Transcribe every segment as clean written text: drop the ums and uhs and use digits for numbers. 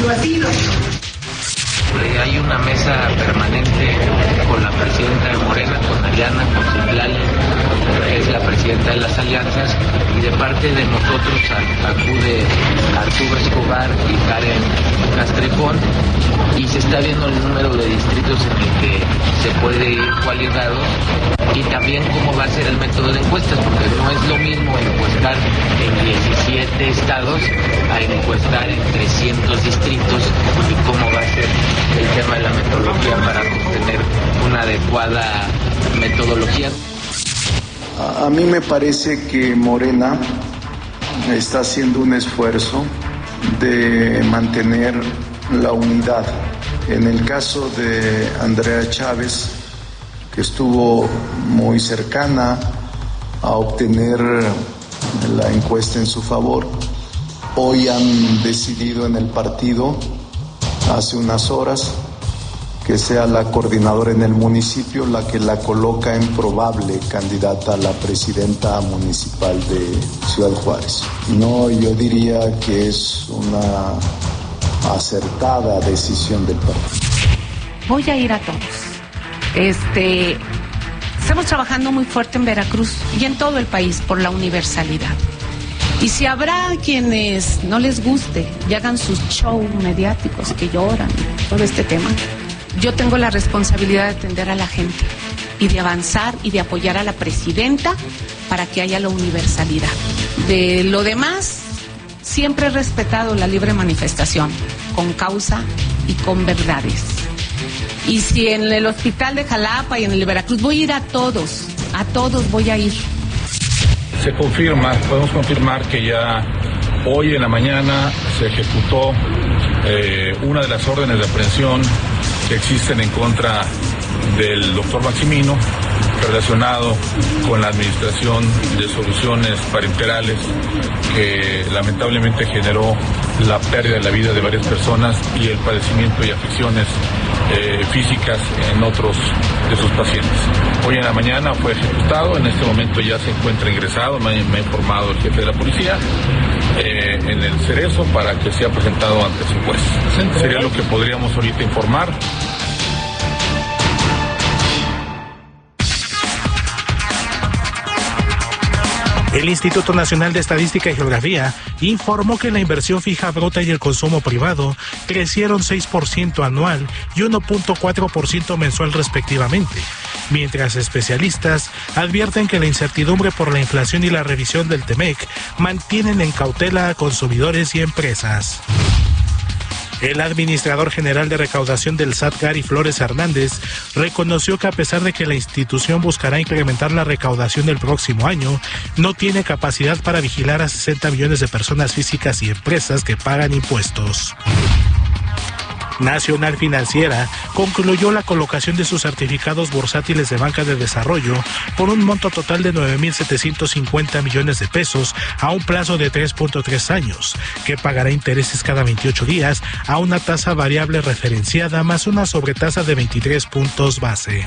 debatido. Hay una mesa permanente con la presidenta de Morena, con Ariana, con Citlali, que es la presidenta de las alianzas, y de parte de nosotros acude Arturo Escobar y Karen Castrejón, y se está viendo el número de distritos en el que se puede ir coaligado, y también cómo va a ser el método de encuestas, porque no es lo mismo encuestar en 17 estados a encuestar en 300 distritos, y cómo va a ser el tema de la metodología para obtener una adecuada metodología. A mí me parece que Morena está haciendo un esfuerzo de mantener la unidad. En el caso de Andrea Chávez, que estuvo muy cercana a obtener la encuesta en su favor, hoy han decidido en el partido, hace unas horas, que sea la coordinadora en el municipio la que la coloca en probable candidata a la presidenta municipal de Ciudad Juárez. No, yo diría que es una acertada decisión del partido. Voy a ir a todos. Estamos trabajando muy fuerte en Veracruz y en todo el país por la universalidad. Y si habrá quienes no les guste y hagan sus shows mediáticos que lloran por este tema, yo tengo la responsabilidad de atender a la gente y de avanzar y de apoyar a la presidenta para que haya la universalidad. De lo demás, siempre he respetado la libre manifestación, con causa y con verdades. Y si en el hospital de Jalapa y en el de Veracruz voy a ir a todos voy a ir. Se confirma, podemos confirmar que ya hoy en la mañana se ejecutó una de las órdenes de aprehensión que existen en contra del doctor Maximino, relacionado con la administración de soluciones parenterales que lamentablemente generó la pérdida de la vida de varias personas y el padecimiento y afecciones físicas en otros de sus pacientes. Hoy en la mañana fue ejecutado, en este momento ya se encuentra ingresado, me ha informado el jefe de la policía, en el Cerezo para que sea presentado ante su juez. Sería lo que podríamos ahorita informar. El Instituto Nacional de Estadística y Geografía informó que la inversión fija bruta y el consumo privado crecieron 6% anual y 1.4% mensual respectivamente, mientras especialistas advierten que la incertidumbre por la inflación y la revisión del TEMEC mantienen en cautela a consumidores y empresas. El administrador general de recaudación del SAT, Gary Flores Hernández, reconoció que a pesar de que la institución buscará incrementar la recaudación el próximo año, no tiene capacidad para vigilar a 60 millones de personas físicas y empresas que pagan impuestos. Nacional Financiera concluyó la colocación de sus certificados bursátiles de banca de desarrollo por un monto total de 9.750 millones de pesos a un plazo de 3.3 años, que pagará intereses cada 28 días a una tasa variable referenciada más una sobretasa de 23 puntos base.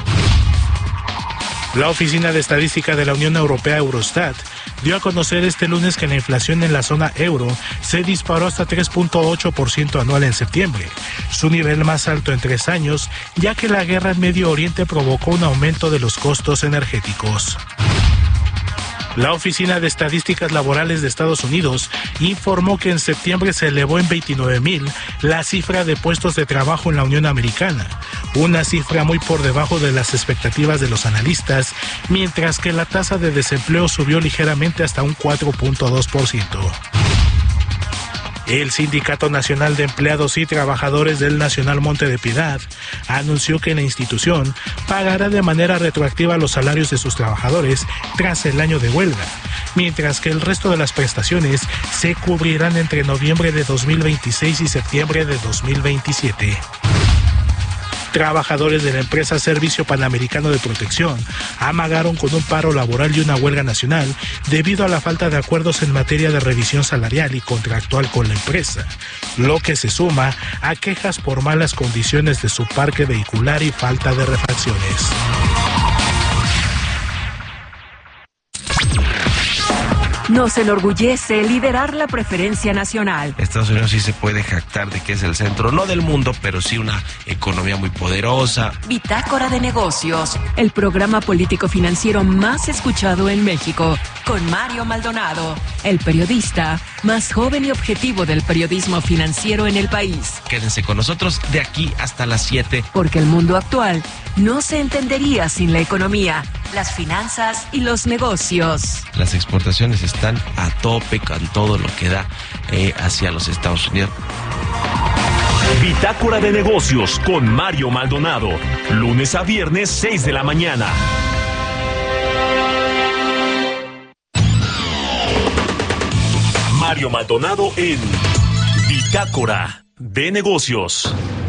La Oficina de Estadística de la Unión Europea, Eurostat, dio a conocer este lunes que la inflación en la zona euro se disparó hasta 3.8% anual en septiembre, su nivel más alto en 3 años, ya que la guerra en Medio Oriente provocó un aumento de los costos energéticos. La Oficina de Estadísticas Laborales de Estados Unidos informó que en septiembre se elevó en 29,000 la cifra de puestos de trabajo en la Unión Americana, una cifra muy por debajo de las expectativas de los analistas, mientras que la tasa de desempleo subió ligeramente hasta un 4.2%. El Sindicato Nacional de Empleados y Trabajadores del Nacional Monte de Piedad anunció que la institución pagará de manera retroactiva los salarios de sus trabajadores tras el año de huelga, mientras que el resto de las prestaciones se cubrirán entre noviembre de 2026 y septiembre de 2027. Trabajadores de la empresa Servicio Panamericano de Protección amagaron con un paro laboral y una huelga nacional debido a la falta de acuerdos en materia de revisión salarial y contractual con la empresa, lo que se suma a quejas por malas condiciones de su parque vehicular y falta de refacciones. Nos enorgullece liderar la preferencia nacional. Estados Unidos sí se puede jactar de que es el centro, no del mundo, pero sí una economía muy poderosa. Bitácora de Negocios, el programa político financiero más escuchado en México, con Mario Maldonado, el periodista más joven y objetivo del periodismo financiero en el país. Quédense con nosotros de aquí hasta las 7. Porque el mundo actual no se entendería sin la economía, las finanzas y los negocios. Las exportaciones están a tope con todo lo que da hacia los Estados Unidos. Bitácora de Negocios con Mario Maldonado, lunes a viernes 6 de la mañana. Mario Maldonado en Bitácora de Negocios.